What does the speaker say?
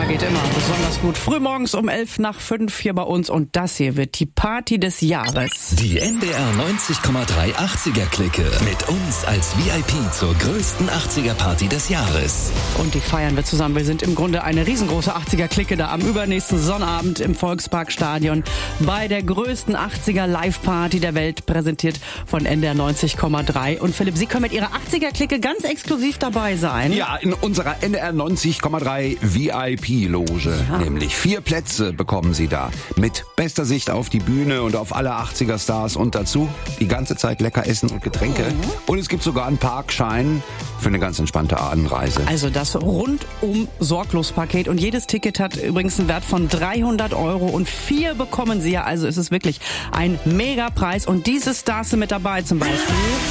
geht immer besonders gut. Frühmorgens um 11:05 hier bei uns und das hier wird die Party des Jahres. Die NDR 90,3 80er-Clique mit uns als VIP zur größten 80er-Party des Jahres. Und die feiern wir zusammen. Wir sind im Grunde eine riesengroße 80er-Clique da am übernächsten Sonnabend im Volksparkstadion bei der größten 80er-Live-Party der Welt, präsentiert von NDR 90,3. Und Philipp, Sie können mit Ihrer 80er-Clique ganz exklusiv dabei sein. Ja, in unserer NDR 90,3 VIP-Loge. Ja. Nämlich 4 Plätze bekommen Sie da. Mit bester Sicht auf die Bühne und auf alle 80er-Stars und dazu die ganze Zeit lecker Essen und Getränke. Und es gibt sogar einen Parkschein für eine ganz entspannte Anreise. Also das Rundum-Sorglos-Paket. Und jedes Ticket hat übrigens einen Wert von 300 € und 4 bekommen Sie ja. Also es ist wirklich ein Megapreis. Und diese Stars sind mit dabei zum Beispiel.